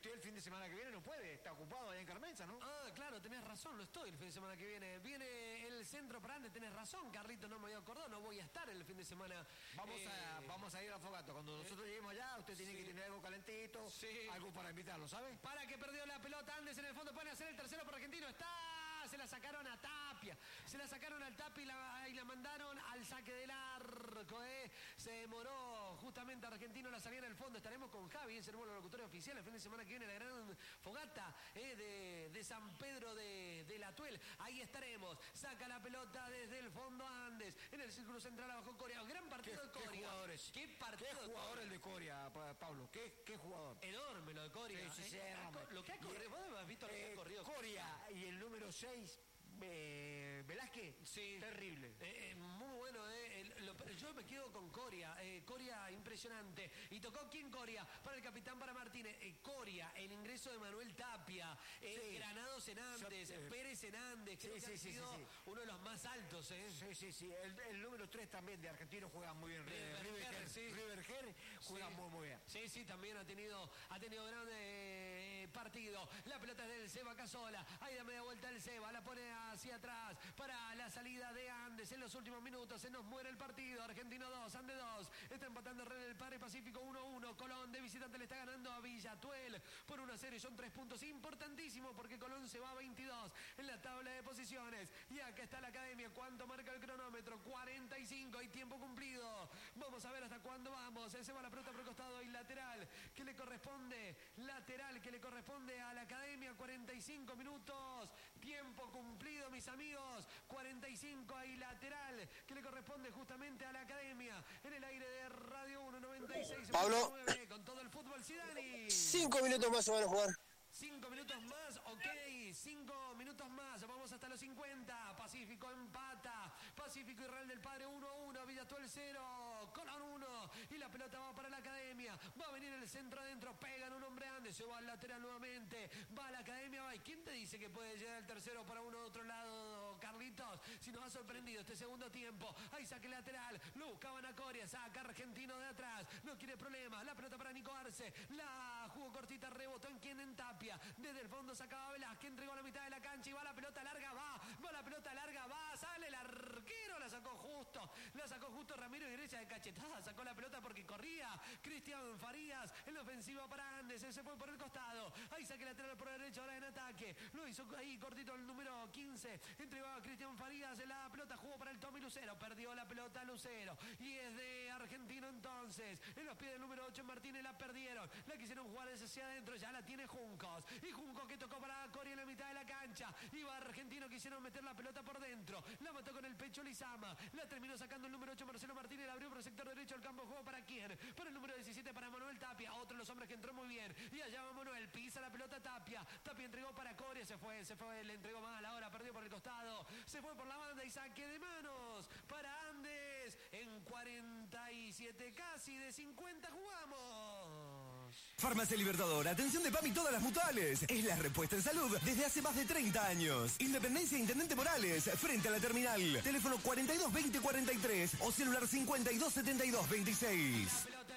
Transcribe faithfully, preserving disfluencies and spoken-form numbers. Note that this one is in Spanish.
usted el fin de semana que viene no puede, está ocupado allá en Carmenza, ¿no? Ah, claro, tenés razón, no estoy el fin de semana que viene. Viene el centro para Andes, tenés razón, Carlito, no me había acordado, no voy a estar el fin de semana. Vamos, eh, a, vamos a ir a Fogato. Cuando nosotros lleguemos allá, usted tiene sí. que tener algo calentito, Sí. algo para invitarlo, ¿sabe? Para que perdió la pelota Andes en el fondo, pueden hacer el tercero por Argentino. Está, se la sacaron a Tapia. Se la sacaron al Tapia y la, y la mandaron al saque del arco. Eh. Se demoró justamente Argentino la salida en el fondo. Estaremos con Javi, seremos los locutores oficiales. El fin de semana que viene la gran fogata eh, de, de San Pedro de, de la Tuel. Ahí estaremos. Saca la pelota desde el fondo Andes. En el círculo central abajo Coria. Gran partido ¿Qué, de Coria. ¿Qué jugadores? ¿Qué partido ¿Qué de jugador Coria? el de Coria, Pablo? ¿Qué, qué jugador? Enorme lo de Coria. Sí, sí, sí, Eh, enorme. Lo que ha corrido, ¿vos has visto lo que Eh, ha corrido? Coria y el número seis, eh, Velázquez, Sí. terrible. Eh, eh, muy bueno, eh. El- lo- yo me quedo con Coria. Eh, Coria impresionante. ¿Y tocó quién Coria? Para el capitán, para Martínez. Eh, Coria, el ingreso de Manuel Tapia. Eh, Sí. Granados Hernández, Yo, eh, Pérez Hernández. Creo sí, que sí, ha sí, sido sí, sí. uno de los más altos, ¿eh? Sí, sí, sí. El, el número tres también de Argentino juega muy bien. River River Ger, Ger, sí. River Ger juega Sí. muy, muy bien. Sí, sí, también ha tenido, ha tenido gran eh, partido. La pelota es del Seba Casola. Ahí da media vuelta el Seba, la pone hacia atrás para la salida de Andes. En los últimos minutos se nos muere el partido. Argentino dos, Andes dos. Está empatando Real del Padre Pacífico uno uno. Colón de visitante le está ganando a Villatuel por una serie. Son tres puntos importantísimos porque Colón se va a veintidós en la tabla de posiciones. Y acá está la academia. ¿Cuánto marca el cronómetro? cuarenta y cinco. Hay tiempo cumplido. Vamos a ver hasta cuándo vamos. Se va la pelota por el costado y lateral que le corresponde. Lateral que le corresponde a la academia. cuarenta y cinco minutos. Tiempo cumplido, mis amigos. cuarenta y cinco hay lateral que le corresponde justamente a la academia. En el aire de Radio uno noventa y seis. Pablo. Con todo el fútbol, Zidane. Cinco minutos más se van a jugar. Cinco minutos más, ok, cinco minutos más, vamos hasta los cincuenta. Pacífico empata, Pacífico y Real del Padre uno a uno, Villatuel cero, Colón uno, y la pelota va para la academia, va a venir el centro adentro, pegan un hombre Andes, se va al lateral nuevamente, va a la academia, va, ¿y quién te dice que puede llegar el tercero para uno de otro lado, Carlitos? Si nos ha sorprendido este segundo tiempo, ahí saque lateral, lo buscaban a Coria, saca Argentino de atrás, no quiere problema, la pelota para Nico Arce, la jugó cortita, rebotó en quien en Tapia. Desde el fondo sacaba Velázquez, entregó a la mitad de la cancha y va la pelota larga, va, va la pelota larga, va, sale el arquero, la sacó justo, la sacó justo Ramiro Iglesias de cachetada, sacó la pelota porque corría Cristian Farías en la ofensiva para Andes, se fue por el costado, ahí saque lateral por la derecha, ahora en ataque, lo hizo ahí cortito el número quince, entregó a Cristian Farías, la pelota jugó para el Tommy Lucero, perdió la pelota Lucero y es de Argentino entonces, en los pies del número ocho Martínez la perdieron, la quisieron jugar desde hacia adentro, ya la tiene Junco. Y Junco que tocó para Coria en la mitad de la cancha. Iba Argentino, quisieron meter la pelota por dentro. La mató con el pecho Lizama. La terminó sacando el número ocho Marcelo Martínez. La abrió por el sector derecho del campo. ¿Juego para quién? Para el número diecisiete para Manuel Tapia. Otro de los hombres que entró muy bien. Y allá va Manuel. Pisa la pelota Tapia. Tapia entregó para Coria. Se fue, se fue. Le entregó mal. Ahora perdió por el costado. Se fue por la banda y saque de manos para Andes. En cuarenta y siete casi de cincuenta jugamos. Farmacia Libertador. Atención de PAMI todas las mutuales. Es la respuesta en salud desde hace más de treinta años. Independencia Intendente Morales, frente a la terminal. Teléfono cuarenta y dos veinte cuarenta y tres o celular cincuenta y dos setenta y dos veintiséis.